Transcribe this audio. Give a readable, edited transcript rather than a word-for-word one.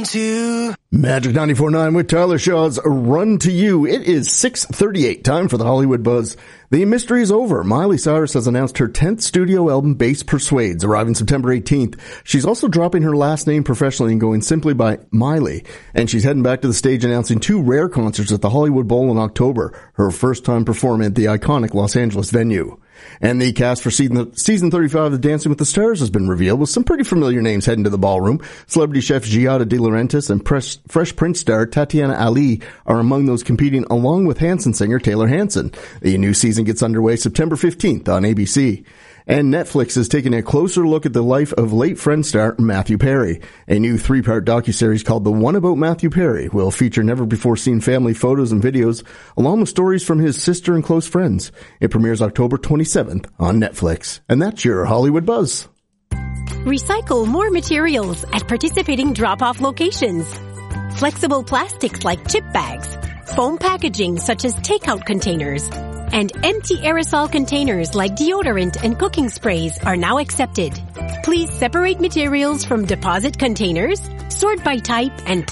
to Magic 94.9 with Tyler Shaw's Run to You. It is 6:38, time for the Hollywood Buzz. The mystery is over. Miley Cyrus has announced her 10th studio album, Bass Persuades, arriving September 18th. She's also dropping her last name professionally and going simply by Miley. And she's heading back to the stage announcing 2 rare concerts at the Hollywood Bowl in October, her first time performing at the iconic Los Angeles venue. And the cast for season 35 of Dancing with the Stars has been revealed, with some pretty familiar names heading to the ballroom. Celebrity chef Giada De Laurentiis and Fresh Prince star Tatiana Ali are among those competing, along with Hanson singer Taylor Hanson. The new season gets underway September 15th on ABC. And Netflix is taking a closer look at the life of late Friends star Matthew Perry. A new 3-part docuseries called The One About Matthew Perry will feature never-before-seen family photos and videos, along with stories from his sister and close friends. It premieres October 27th on Netflix. And that's your Hollywood Buzz. Recycle more materials at participating drop-off locations. Flexible plastics like chip bags, foam packaging such as takeout containers, and empty aerosol containers like deodorant and cooking sprays are now accepted. Please separate materials from deposit containers, sort by type, and